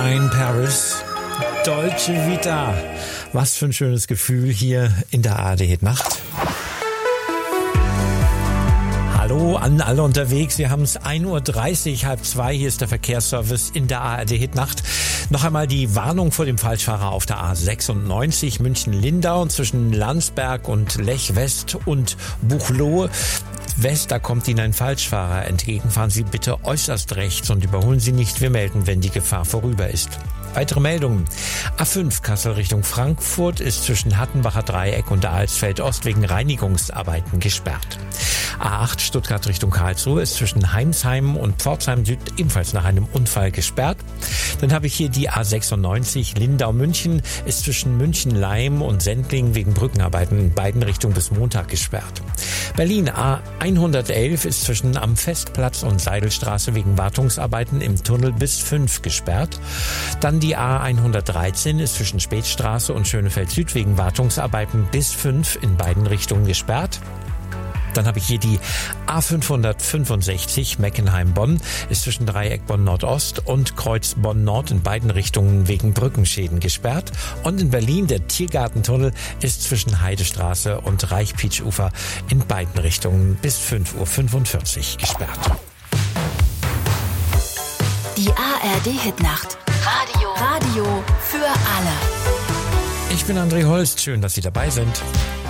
In Paris, Dolce Vita. Was für ein schönes Gefühl hier in der ARD-Hit-Nacht. Hallo an alle unterwegs, wir haben es 1:30 Uhr, 1:30, hier ist der Verkehrsservice in der ARD-Hit-Nacht. Noch einmal die Warnung vor dem Falschfahrer auf der A96 München-Lindau zwischen Landsberg und Lech West und Buchloe West, da kommt Ihnen ein Falschfahrer entgegen. Fahren Sie bitte äußerst rechts und überholen Sie nicht. Wir melden, wenn die Gefahr vorüber ist. Weitere Meldungen. A5 Kassel Richtung Frankfurt ist zwischen Hattenbacher Dreieck und Alsfeld Ost wegen Reinigungsarbeiten gesperrt. A8 Stuttgart Richtung Karlsruhe ist zwischen Heimsheim und Pforzheim Süd ebenfalls nach einem Unfall gesperrt. Dann habe ich hier die A96 Lindau-München ist zwischen München-Leim und Sendling wegen Brückenarbeiten in beiden Richtungen bis Montag gesperrt. Berlin A111 ist zwischen am Festplatz und Seidelstraße wegen Wartungsarbeiten im Tunnel bis 5 gesperrt. Dann die A113 ist zwischen Spätstraße und Schönefeld Süd wegen Wartungsarbeiten bis 5 in beiden Richtungen gesperrt. Dann habe ich hier die A565 Meckenheim-Bonn, ist zwischen Dreieck Bonn-Nordost und Kreuz Bonn-Nord in beiden Richtungen wegen Brückenschäden gesperrt. Und in Berlin der Tiergartentunnel ist zwischen Heidestraße und Reichpietsch-Ufer in beiden Richtungen bis 5:45 Uhr gesperrt. Die ARD-Hit-Nacht. Radio für alle. Ich bin André Holst, schön, dass Sie dabei sind.